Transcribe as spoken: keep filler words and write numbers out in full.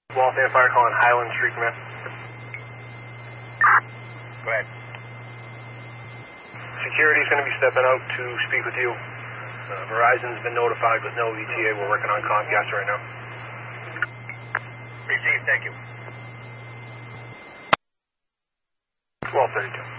Waltham Fire calling Highland Street Command. Go ahead. Security's going to be stepping out to speak with you. Uh, Verizon's been notified with no E T A. We're working on Comcast right now. Received, thank you. twelve thirty-two.